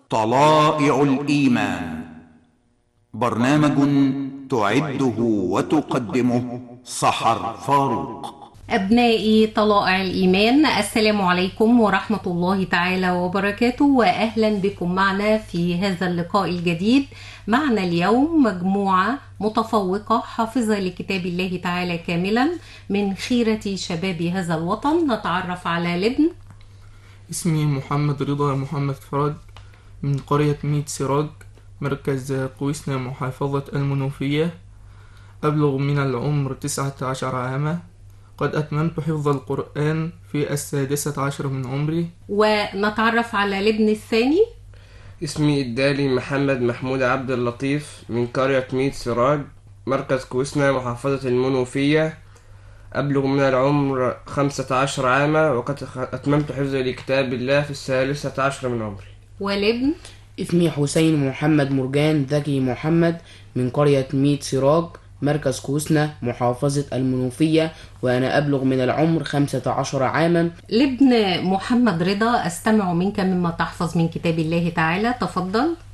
طلائع الإيمان، برنامج تعده وتقدمه سحر فاروق. أبنائي طلائع الإيمان، السلام عليكم ورحمة الله تعالى وبركاته، وأهلا بكم معنا في هذا اللقاء الجديد. معنا اليوم مجموعة متفوقة حافظة لكتاب الله تعالى كاملا من خيرة شباب هذا الوطن. نتعرف على لبن. اسمي محمد رضا محمد فرج من قرية ميت سراج، مركز قويسنا، محافظة المنوفية. أبلغ من العمر 19 عاما. قد أتممت حفظ القرآن في 16 من عمري. ونتعرف على لبن الثاني. اسمي الدالي محمد محمود عبد اللطيف من قرية ميت سراج، مركز كويسنا، محافظة المنوفية. أبلغ من العمر 15 عاما، وقد أتممت حفظ لكتاب الله في 13 من عمري. ولبن. اسمي حسين محمد مرجان ذكي محمد من قرية ميت سراج، مركز كوسنة، محافظة المنوفية، وأنا أبلغ من العمر 15 عاما. لبن محمد رضا، أستمع منك مما تحفظ من كتاب الله تعالى، تفضل.